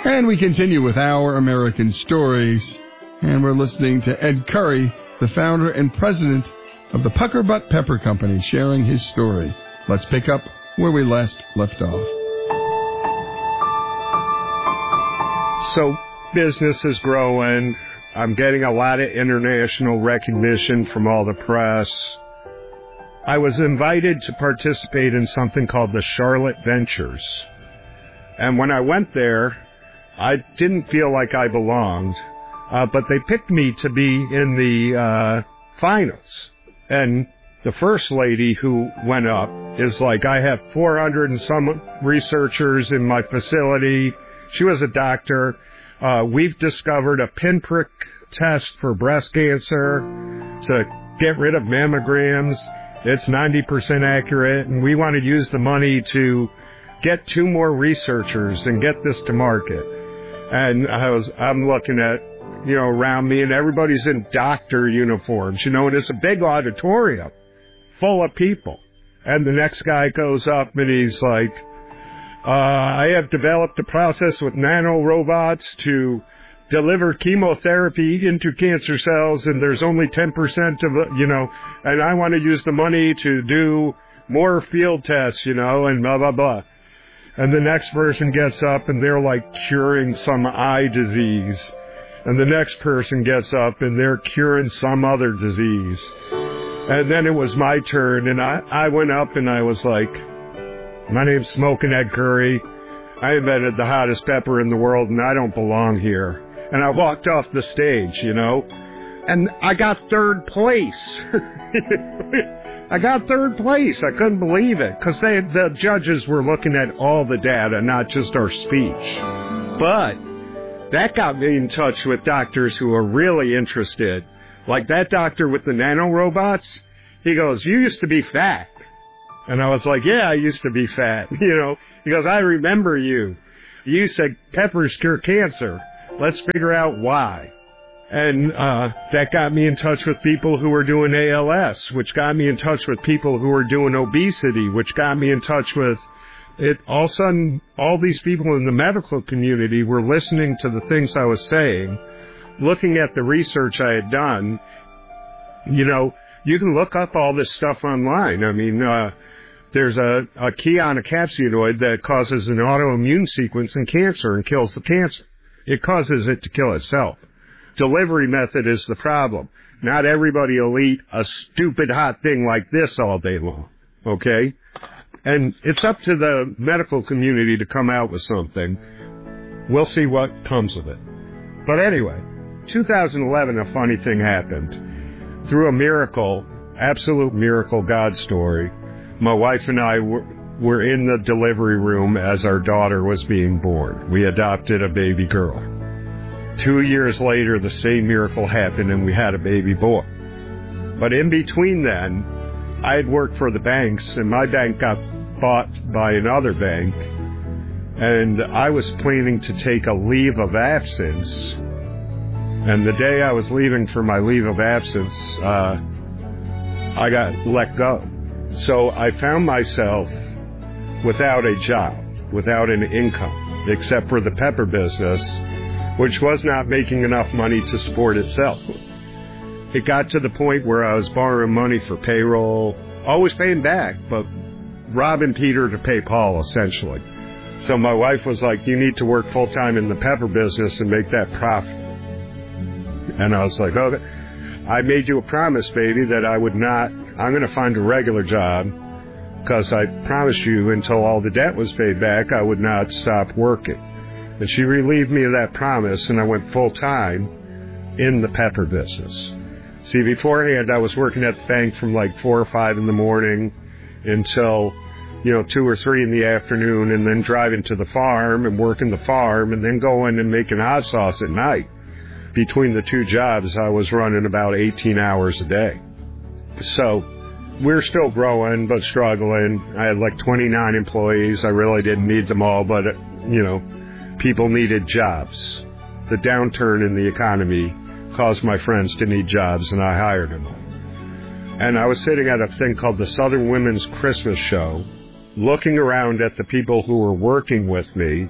And we continue with Our American Stories, and we're listening to Ed Curry, the founder and president of the Pucker Butt Pepper Company, sharing his story. Let's pick up where we last left off. So business is growing. I'm getting a lot of international recognition from all the press. I was invited to participate in something called the Charlotte Ventures. And when I went there, I didn't feel like I belonged, but they picked me to be in the finals. And the first lady who went up is like, I have 400 and some researchers in my facility. She was a doctor. We've discovered a pinprick test for breast cancer to get rid of mammograms. It's 90% accurate, and we want to use the money to get 2 more researchers and get this to market. And I'm looking at, around me, and everybody's in doctor uniforms, and it's a big auditorium full of people. And the next guy goes up and he's like, I have developed a process with nanorobots to deliver chemotherapy into cancer cells, and there's only 10% of, and I want to use the money to do more field tests, and blah, blah, blah. And the next person gets up and they're like curing some eye disease. And the next person gets up and they're curing some other disease. And then it was my turn, and I went up and I was like, my name's Smokin' Ed Curry. I invented the hottest pepper in the world, and I don't belong here. And I walked off the stage, and I got 3rd place. I got 3rd place. I couldn't believe it, because the judges were looking at all the data, not just our speech. But that got me in touch with doctors who are really interested. Like that doctor with the nanorobots, he goes, you used to be fat. And I was like, yeah, I used to be fat. He goes, I remember you. You said peppers cure cancer. Let's figure out why. And that got me in touch with people who were doing ALS, which got me in touch with people who were doing obesity, which got me in touch with it. All of a sudden, all these people in the medical community were listening to the things I was saying, looking at the research I had done. You can look up all this stuff online. I mean, there's a key on a capsidoid that causes an autoimmune sequence in cancer and kills the cancer. It causes it to kill itself. Delivery method is the problem. Not everybody will eat a stupid hot thing like this all day long, okay? And it's up to the medical community to come out with something. We'll see what comes of it. But anyway, 2011, a funny thing happened. Through a miracle, absolute miracle God story, my wife and I were in the delivery room as our daughter was being born. We adopted a baby girl. 2 years later, the same miracle happened, and we had a baby boy. But in between then, I had worked for the banks, and my bank got bought by another bank, and I was planning to take a leave of absence. And the day I was leaving for my leave of absence, I got let go. So I found myself without a job, without an income, except for the pepper business, which was not making enough money to support itself. It got to the point where I was borrowing money for payroll, always paying back, but robbing Peter to pay Paul, essentially. So my wife was like, you need to work full-time in the pepper business and make that profit. And I was like, okay, I made you a promise, baby, that I'm going to find a regular job, because I promised you until all the debt was paid back, I would not stop working. And she relieved me of that promise, and I went full-time in the pepper business. See, beforehand, I was working at the bank from like 4 or 5 in the morning until, 2 or 3 in the afternoon, and then driving to the farm and working the farm, and then going and making hot sauce at night. Between the 2 jobs, I was running about 18 hours a day. So we're still growing, but struggling. I had like 29 employees. I really didn't need them all, but, people needed jobs. The downturn in the economy caused my friends to need jobs, and I hired them. And I was sitting at a thing called the Southern Women's Christmas Show, looking around at the people who were working with me,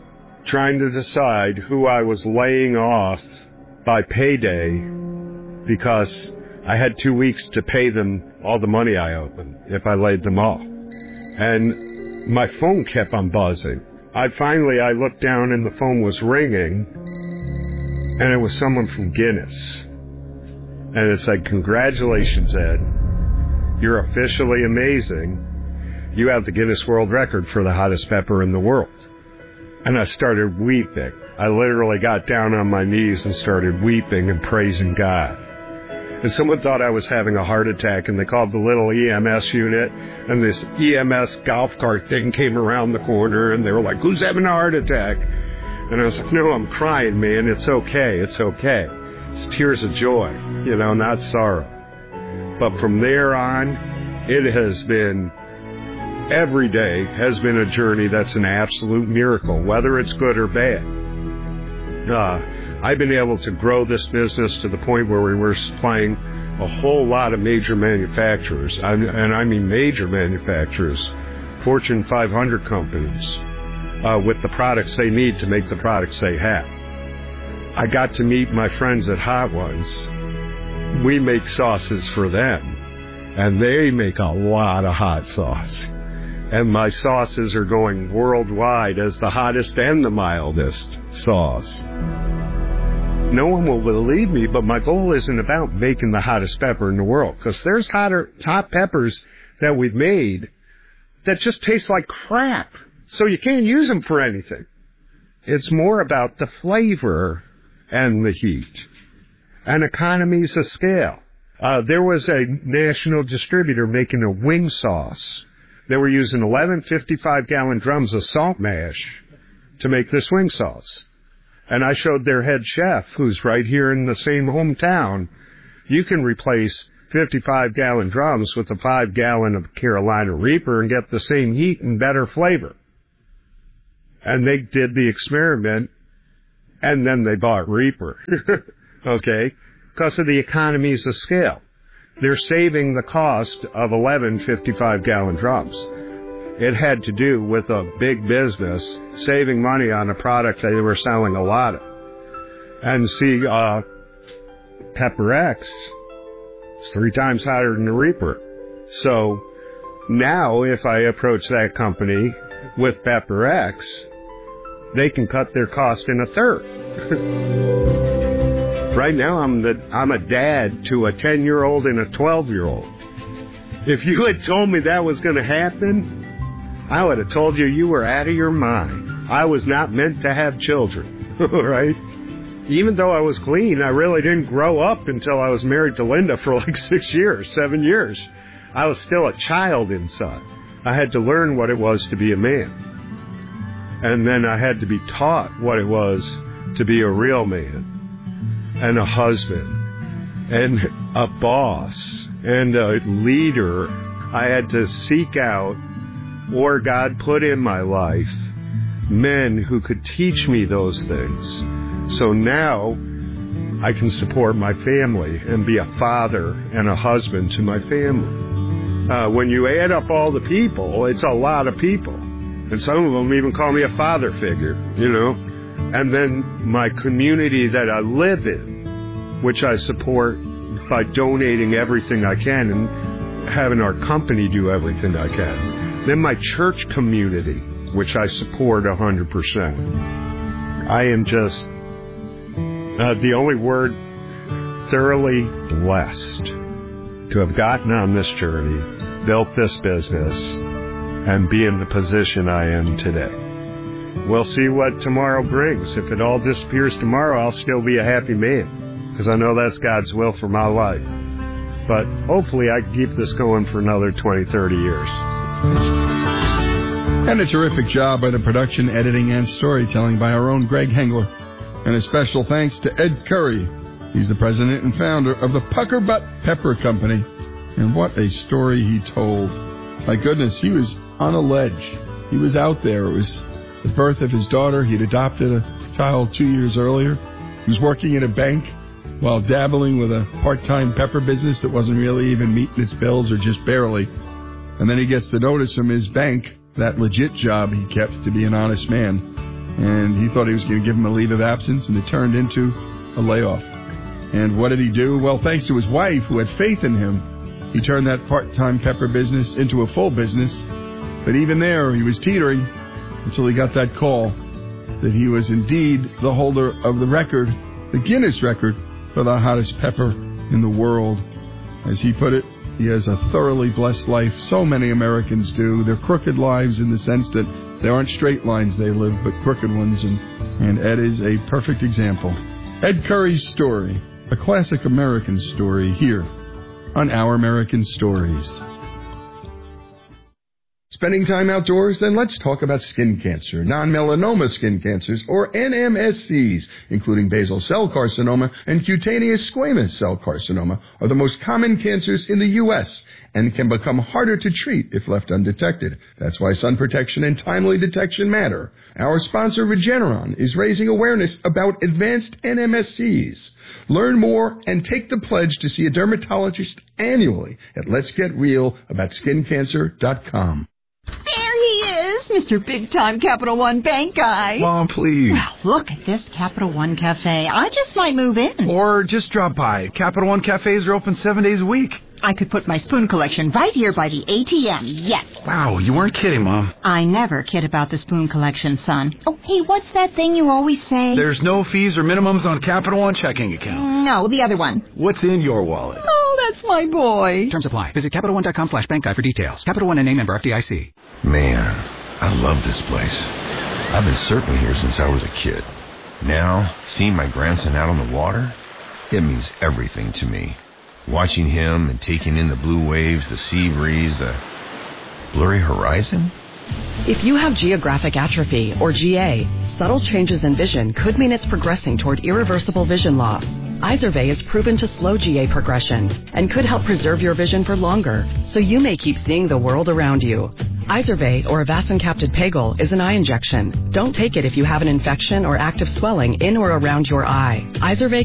trying to decide who I was laying off by payday because I had 2 weeks to pay them all the money I owed them if I laid them off. And my phone kept on buzzing. I looked down and the phone was ringing, and it was someone from Guinness. And it said, "Congratulations, Ed. You're officially amazing. You have the Guinness World Record for the hottest pepper in the world." And I started weeping. I literally got down on my knees and started weeping and praising God. And someone thought I was having a heart attack, and they called the little EMS unit, and this EMS golf cart thing came around the corner, and they were like, "Who's having a heart attack?" And I was like, "No, I'm crying, man. It's okay. It's okay. It's tears of joy, not sorrow." But from there on, it has been, every day has been a journey that's an absolute miracle, whether it's good or bad. I've been able to grow this business to the point where we were supplying a whole lot of major manufacturers, and I mean major manufacturers, Fortune 500 companies, with the products they need to make the products they have. I got to meet my friends at Hot Ones. We make sauces for them, and they make a lot of hot sauce. And my sauces are going worldwide as the hottest and the mildest sauce. No one will believe me, but my goal isn't about making the hottest pepper in the world, because there's hot peppers that we've made that just taste like crap, so you can't use them for anything. It's more about the flavor and the heat and economies of scale. There was a national distributor making a wing sauce. They were using 11 55-gallon drums of salt mash to make this wing sauce. And I showed their head chef, who's right here in the same hometown, you can replace 55-gallon drums with a 5-gallon of Carolina Reaper and get the same heat and better flavor. And they did the experiment, and then they bought Reaper, okay, because of the economies of scale. They're saving the cost of 11 55-gallon drums. It had to do with a big business saving money on a product they were selling a lot of. And see, Pepper X is 3 times hotter than the Reaper. So now if I approach that company with Pepper X, they can cut their cost in a third. Right now I'm a dad to a 10-year-old and a 12-year-old. If you had told me that was going to happen, I would have told you were out of your mind. I was not meant to have children, right? Even though I was clean, I really didn't grow up until I was married to Linda for like 7 years. I was still a child inside. I had to learn what it was to be a man. And then I had to be taught what it was to be a real man and a husband and a boss and a leader. I had to seek out, or God put in my life, men who could teach me those things. So now I can support my family and be a father and a husband to my family. When you add up all the people, it's a lot of people. And some of them even call me a father figure, And then my community that I live in, which I support by donating everything I can and having our company do everything I can. Then my church community, which I support 100%. I am just, the only word, thoroughly blessed to have gotten on this journey, built this business, and be in the position I am today. We'll see what tomorrow brings. If it all disappears tomorrow, I'll still be a happy man, because I know that's God's will for my life. But hopefully I can keep this going for another 20, 30 years. And a terrific job by the production, editing, and storytelling by our own Greg Hengler. And a special thanks to Ed Curry. He's the president and founder of the Pucker Butt Pepper Company. And what a story he told. My goodness, he was on a ledge. He was out there. It was the birth of his daughter. He'd adopted a child 2 years earlier. He was working in a bank while dabbling with a part-time pepper business that wasn't really even meeting its bills or just barely. And then he gets the notice from his bank, that legit job he kept to be an honest man. and he thought he was going to give him a leave of absence, and it turned into a layoff. And what did he do? Well, thanks to his wife, who had faith in him, he turned that part-time pepper business into a full business. But even there, he was teetering until he got that call that he was indeed the holder of the record, the Guinness record, for the hottest pepper in the world. As he put it, he has a thoroughly blessed life. So many Americans do. They're crooked lives in the sense that they aren't straight lines they live, but crooked ones, and Ed is a perfect example. Ed Curry's story, a classic American story, here on Our American Stories. Spending time outdoors? Then let's talk about skin cancer. Non-melanoma skin cancers, or NMSCs, including basal cell carcinoma and cutaneous squamous cell carcinoma, are the most common cancers in the U.S. and can become harder to treat if left undetected. That's why sun protection and timely detection matter. Our sponsor, Regeneron, is raising awareness about advanced NMSCs. Learn more and take the pledge to see a dermatologist annually at letsgetrealaboutSkinCancer.com. There he is, Mr. Big-Time Capital One Bank guy. Mom, please. Well, look at this Capital One Cafe. I just might move in. Or just drop by. Capital One cafes are open 7 days a week. I could put my spoon collection right here by the ATM, yes. Wow, you weren't kidding, Mom. I never kid about the spoon collection, son. Oh, hey, what's that thing you always say? There's no fees or minimums on Capital One checking accounts. No, the other one. What's in your wallet? Oh, that's my boy. Terms apply. Visit CapitalOne.com/bank guide for details. Capital One and name member FDIC. Man, I love this place. I've been surfing here since I was a kid. Now, seeing my grandson out on the water, it means everything to me. Watching him and taking in the blue waves, the sea breeze, the blurry horizon. If you have geographic atrophy, or GA, subtle changes in vision could mean it's progressing toward irreversible vision loss. Izervay is proven to slow GA progression and could help preserve your vision for longer, so you may keep seeing the world around you. Izervay, or avacincaptad pegol, is an eye injection. Don't take it if you have an infection or active swelling in or around your eye. Izervay